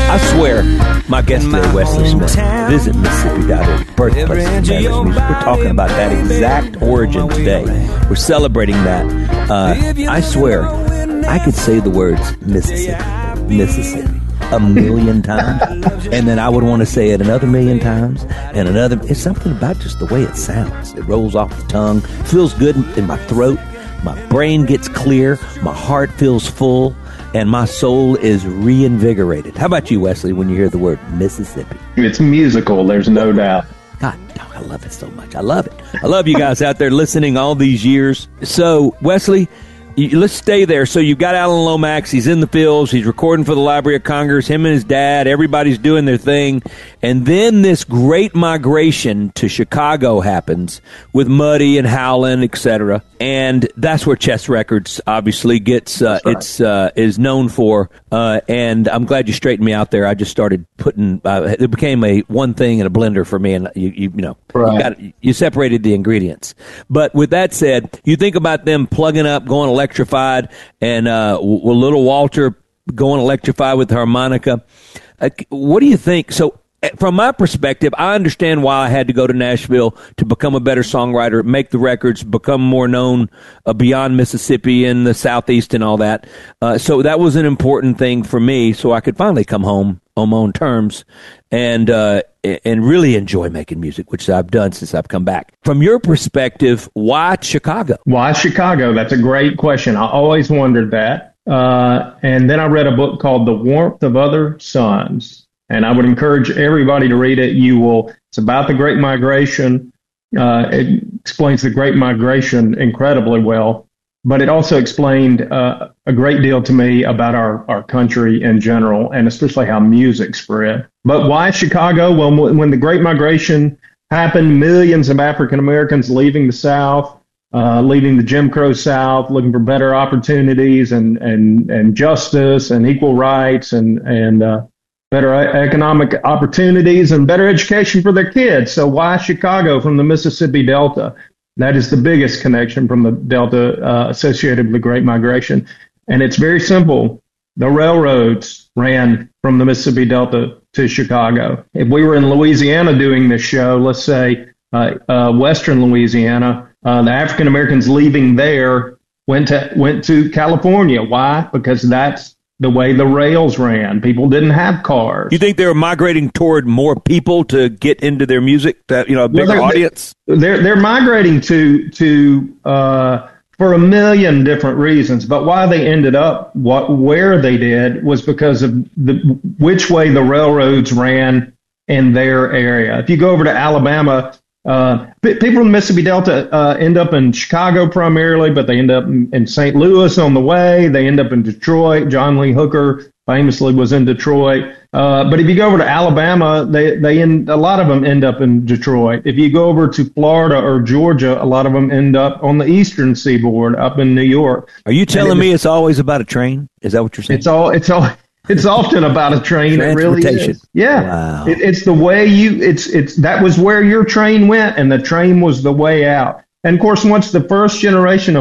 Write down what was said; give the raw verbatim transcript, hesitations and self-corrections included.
I swear, my guest today, Wesley Smith, visit Mississippi dot org, birthplace of Memphis music. We're talking about that exact origin today. We're celebrating that. Uh, I swear, I could say the words Mississippi, Mississippi a million times, and then I would want to say it another million times, and another. It's something about just the way it sounds. It rolls off the tongue, feels good in my throat. My brain gets clear, my heart feels full, and my soul is reinvigorated. How about you, Wesley, when you hear the word Mississippi? It's musical, there's no doubt. God, I love it so much. I love it. I love you guys out there listening all these years. So, Wesley, you, let's stay there. So you've got Alan Lomax. He's in the fields. He's recording for the Library of Congress. Him and his dad. Everybody's doing their thing. And then this great migration to Chicago happens with Muddy and Howlin', et cetera. And that's where Chess Records obviously gets uh, right. it's uh, is known for. Uh, and I'm glad you straightened me out there. I just started putting uh, it became a one thing in a blender for me, and you you, you know right. you, got, you separated the ingredients. But with that said, you think about them plugging up, going electrified, and uh, w- little Walter going electrified with the harmonica. Uh, what do you think? So. From my perspective, I understand why I had to go to Nashville to become a better songwriter, make the records, become more known uh, beyond Mississippi and the Southeast and all that. Uh, so that was an important thing for me, so I could finally come home on my own terms and uh, and really enjoy making music, which I've done since I've come back. From your perspective, why Chicago? Why Chicago? That's a great question. I always wondered that. Uh, and then I read a book called The Warmth of Other Suns. And I would encourage everybody to read it. You will. It's about the Great Migration. Uh, it explains the Great Migration incredibly well. But it also explained uh, a great deal to me about our, our country in general, and especially how music spread. But why Chicago? Well, when the Great Migration happened, millions of African Americans leaving the South, uh, leaving the Jim Crow South, looking for better opportunities and and and justice and equal rights and and uh, better economic opportunities and better education for their kids. So why Chicago from the Mississippi Delta? That is the biggest connection from the Delta uh, associated with the Great Migration. And it's very simple. The railroads ran from the Mississippi Delta to Chicago. If we were in Louisiana doing this show, let's say uh, uh, Western Louisiana, uh, the African Americans leaving there went to went to California. Why? Because that's the way the rails ran. People didn't have cars. You think they were migrating toward more people to get into their music, that, you know, a bigger well, they're, audience? They're they're migrating to to uh, for a million different reasons. But why they ended up what where they did was because of the which way the railroads ran in their area. If you go over to Alabama, uh, people in the Mississippi Delta uh, end up in Chicago primarily, but they end up in, in Saint Louis on the way. They end up in Detroit. John Lee Hooker famously was in Detroit. Uh, but if you go over to Alabama, they, they end, a lot of them end up in Detroit. If you go over to Florida or Georgia, a lot of them end up on the eastern seaboard up in New York. Are you telling it me it's always about a train? Is that what you're saying? It's all, it's all, It's often about a train. It really is. Yeah. Wow. It, it's the way you, it's, it's, that was where your train went, and the train was the way out. And of course, once the first generation of